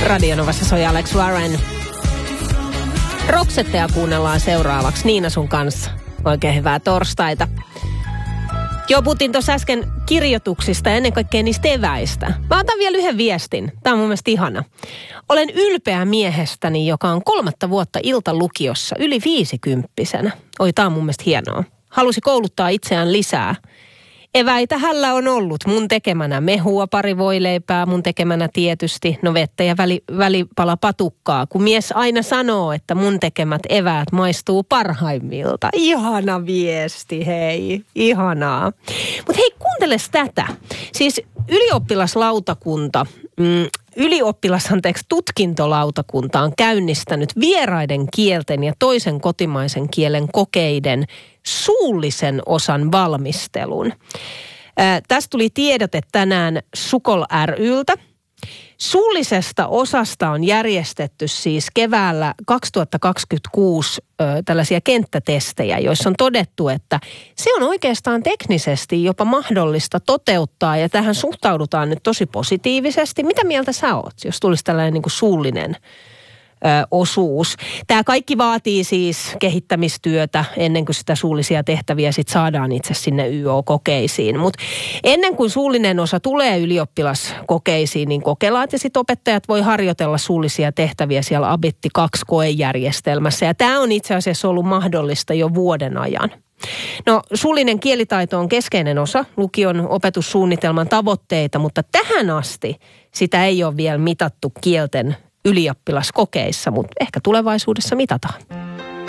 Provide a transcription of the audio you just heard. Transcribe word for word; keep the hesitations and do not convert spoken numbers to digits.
Radionovassa soi Alex Warren. Roxettea kuunnellaan seuraavaksi Niina sun kanssa. Oikein hyvää torstaita. Joo, puhuttiin tuossa äsken kirjoituksista ja ennen kaikkea niistä eväistä. Mä otan vielä yhden viestin. Tämä on mun mielestä ihana. Olen ylpeä miehestäni, joka on kolmatta vuotta iltalukiossa yli viisikymppisenä. Oi, tää on mun mielestä hienoa. Halusi kouluttaa itseään lisää. Eväitä hällä on ollut mun tekemänä mehua, pari voileipää, mun tekemänä tietysti, no vettä ja väli, välipala patukkaa. Kun mies aina sanoo, että mun tekemät eväät maistuu parhaimmilta. Ihana viesti, hei, ihanaa. Mutta hei, kuunteles tätä. Siis ylioppilaslautakunta, mm, ylioppilas, anteeksi, tutkintolautakunta on käynnistänyt vieraiden kielten ja toisen kotimaisen kielen kokeiden suullisen osan valmistelun. Ää, tästä tuli tiedote tänään Sukol ry:ltä. Suullisesta osasta on järjestetty siis keväällä kaksituhattakaksikymmentäkuusi ö, tällaisia kenttätestejä, joissa on todettu, että se on oikeastaan teknisesti jopa mahdollista toteuttaa ja tähän suhtaudutaan nyt tosi positiivisesti. Mitä mieltä sä oot, jos tulisi tällainen niin kuin suullinen Ö, osuus. Tämä kaikki vaatii siis kehittämistyötä ennen kuin sitä suullisia tehtäviä sit saadaan itse sinne Y O-kokeisiin. Mutta ennen kuin suullinen osa tulee ylioppilaskokeisiin, niin kokelaat ja sitten opettajat voi harjoitella suullisia tehtäviä siellä Abitti kaksi -koejärjestelmässä. Ja tämä on itse asiassa ollut mahdollista jo vuoden ajan. No, suullinen kielitaito on keskeinen osa lukion opetussuunnitelman tavoitteita, mutta tähän asti sitä ei ole vielä mitattu kielten ylioppilaskokeissa, mutta ehkä tulevaisuudessa mitataan.